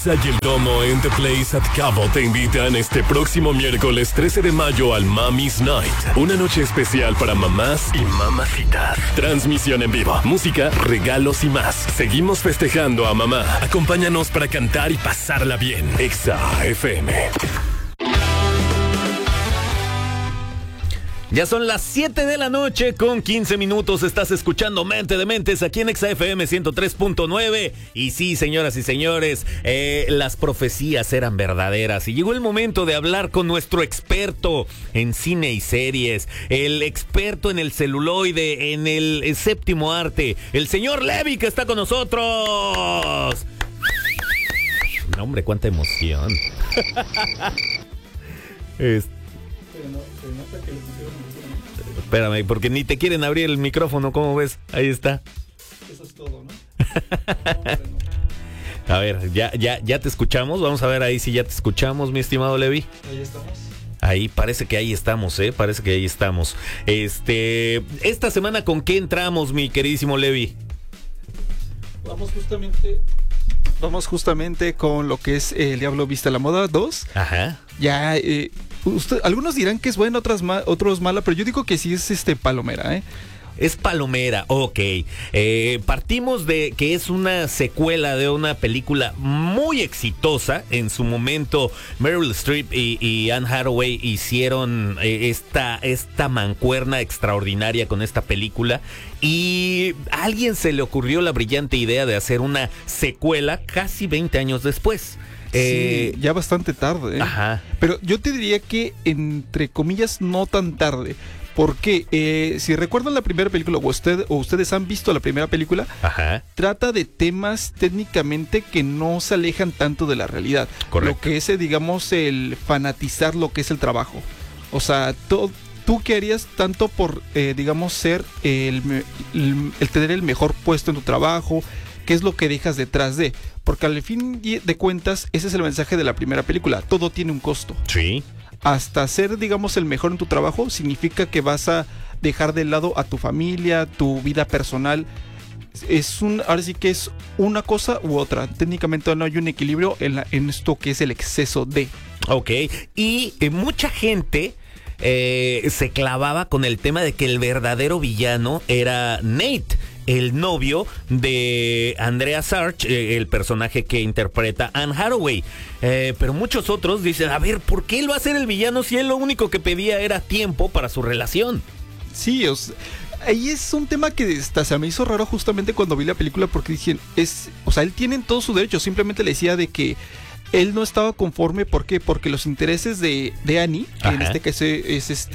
Exa y el Domo en The Place at Cabo te invitan este próximo miércoles 13 de mayo al Mommy's Night. Una noche especial para mamás y mamacitas. Transmisión en vivo, música, regalos y más. Seguimos festejando a mamá. Acompáñanos para cantar y pasarla bien. Exa FM. Ya son las 7 de la noche con 15 minutos. Estás escuchando Mente de Mentes aquí en Exa FM 103.9. Y sí, señoras y señores, las profecías eran verdaderas. Y llegó el momento de hablar con nuestro experto en cine y series, el experto en el celuloide, en el séptimo arte, el señor Levi, que está con nosotros. No, hombre, cuánta emoción. Espérame, porque ni te quieren abrir el micrófono, ¿cómo ves? Ahí está. Eso es todo, ¿no? A ver, ya te escuchamos. Vamos a ver ahí si ya te escuchamos, mi estimado Levi. Ahí estamos. Ahí, parece que ahí estamos, parece que ahí estamos. Esta semana, ¿con qué entramos, mi queridísimo Levi? Vamos justamente con lo que es El Diablo Viste a la Moda 2. Ajá. Ya, algunos dirán que es buena, otros mala, pero yo digo que sí es palomera, ¿eh? Es palomera, ok. Partimos de que es una secuela de una película muy exitosa. En su momento, Meryl Streep y Anne Hathaway hicieron esta mancuerna extraordinaria con esta película. Y a alguien se le ocurrió la brillante idea de hacer una secuela casi 20 años después. Sí, ya bastante tarde, ¿eh? Ajá. Pero yo te diría que, entre comillas, no tan tarde. Porque si recuerdan la primera película, o ustedes han visto la primera película, ajá, trata de temas técnicamente que no se alejan tanto de la realidad. Correcto. Lo que es, digamos, el fanatizar lo que es el trabajo. O sea, ¿tú qué harías tanto por, digamos, ser el tener el mejor puesto en tu trabajo? ¿Qué es lo que dejas detrás de? Porque al fin de cuentas, ese es el mensaje de la primera película. Todo tiene un costo. Sí. Hasta ser, digamos, el mejor en tu trabajo significa que vas a dejar de lado a tu familia, tu vida personal. Ahora sí que es una cosa u otra. Técnicamente no hay un equilibrio en esto que es el exceso de. Ok, y mucha gente se clavaba con el tema de que el verdadero villano era Nate, el novio de Andrea Sarch, el personaje que interpreta Anne Hathaway. Pero muchos otros dicen, a ver, ¿por qué él va a ser el villano si él lo único que pedía era tiempo para su relación? Sí, ahí es un tema que hasta se me hizo raro justamente cuando vi la película, porque dije, él tiene todo su derecho. Simplemente le decía de que él no estaba conforme. ¿Por qué? Porque los intereses de Annie, que en este caso es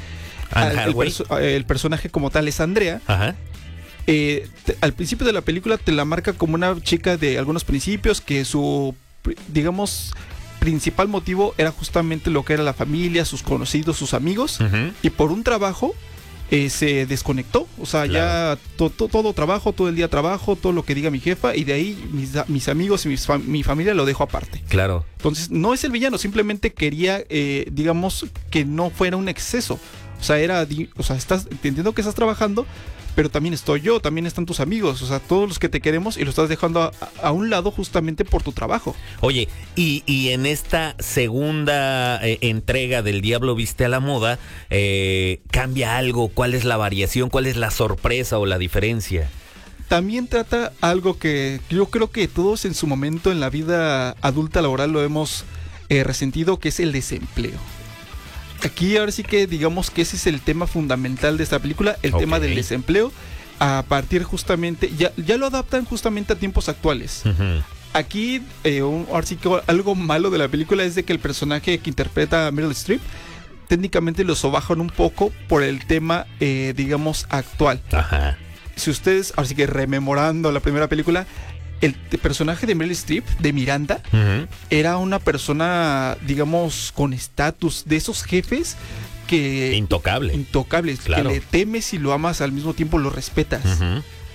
el personaje como tal es Andrea. Ajá. Al principio de la película te la marca como una chica de algunos principios, que su, digamos, principal motivo era justamente lo que era la familia, sus conocidos, sus amigos. Uh-huh. Y por un trabajo se desconectó. O sea, claro, ya todo trabajo, todo el día trabajo, todo lo que diga mi jefa, y de ahí mis amigos y mi familia lo dejo aparte. Claro. Entonces no es el villano, simplemente quería, digamos, que no fuera un exceso. O sea, entiendo que estás trabajando, pero también estoy yo, también están tus amigos, o sea, todos los que te queremos, y lo estás dejando a un lado justamente por tu trabajo. Oye, y en esta segunda entrega del Diablo Viste a la Moda, ¿cambia algo? ¿Cuál es la variación? ¿Cuál es la sorpresa o la diferencia? También trata algo que yo creo que todos en su momento en la vida adulta laboral lo hemos resentido, que es el desempleo. Aquí ahora sí que digamos que ese es el tema fundamental de esta película, el tema del desempleo, a partir justamente, ya lo adaptan justamente a tiempos actuales. Uh-huh. Aquí, ahora sí que algo malo de la película es de que el personaje que interpreta a Meryl Streep, técnicamente lo sobajan un poco por el tema, digamos, actual. Ajá. Si ustedes, ahora sí que rememorando la primera película, el personaje de Meryl Streep, de Miranda, uh-huh, era una persona, digamos, con estatus, de esos jefes que... Intocables, claro, que le temes y lo amas al mismo tiempo, lo respetas. Uh-huh.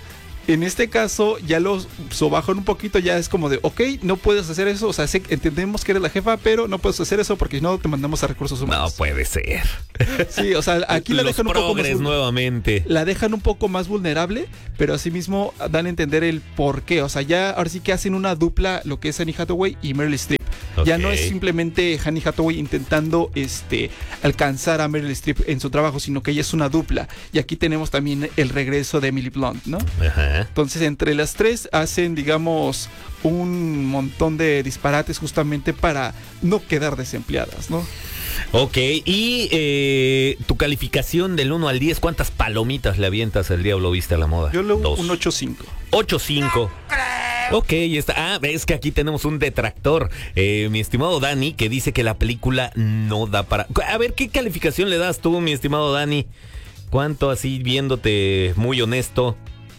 En este caso, ya los sobajan un poquito, ya es como de, ok, no puedes hacer eso, o sea, entendemos que eres la jefa, pero no puedes hacer eso porque si no te mandamos a recursos humanos. No puede ser. Sí, o sea, aquí la dejan un poco más nuevamente. La dejan un poco más vulnerable, pero asimismo dan a entender el por qué. O sea, ya ahora sí que hacen una dupla lo que es Annie Hathaway y Meryl Streep. Okay. Ya no es simplemente Annie Hathaway intentando alcanzar a Meryl Streep en su trabajo, sino que ella es una dupla. Y aquí tenemos también el regreso de Emily Blunt, ¿no? Ajá. Entonces, entre las tres hacen, digamos, un montón de disparates justamente para no quedar desempleadas, ¿no? Ok, y tu calificación del 1 al 10, ¿cuántas palomitas le avientas al Diablo Viste a la Moda? Yo le doy un 8.5. 8.5. Ok, está. Ah, ves que aquí tenemos un detractor, mi estimado Dani, que dice que la película no da para... A ver, ¿qué calificación le das tú, mi estimado Dani? ¿Cuánto, así viéndote muy honesto?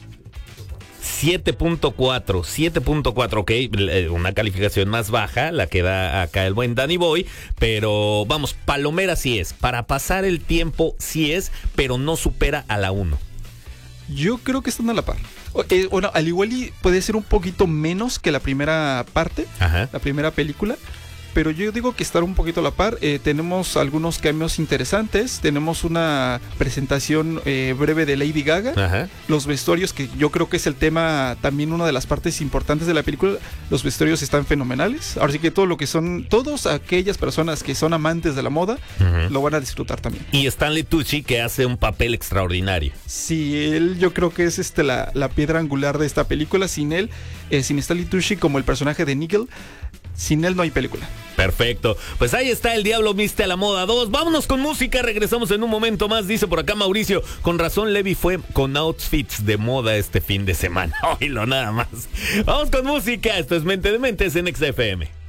7.4, ok, una calificación más baja, la que da acá el buen Danny Boy, pero vamos, palomera sí es, para pasar el tiempo sí es, pero no supera a la 1. Yo creo que están a la par. Bueno, al igual y puede ser un poquito menos que la primera parte, ajá, la primera película, pero yo digo que estar un poquito a la par. Tenemos algunos cambios interesantes, tenemos una presentación breve de Lady Gaga, ajá, los vestuarios, que yo creo que es el tema, también una de las partes importantes de la película. Los vestuarios están fenomenales, ahora sí que todo lo que son, todas aquellas personas que son amantes de la moda, uh-huh, lo van a disfrutar también. Y Stanley Tucci, que hace un papel extraordinario. Sí, él yo creo que es la piedra angular de esta película. Sin él, sin Stanley Tucci como el personaje de Nigel, sin él no hay película. Perfecto, pues ahí está El Diablo Viste a la Moda 2. Vámonos con música, regresamos en un momento más. Dice por acá Mauricio, con razón Levi fue con outfits de moda este fin de semana. Oílo nada más. Vamos con música, esto es Mente de Mentes en XFM.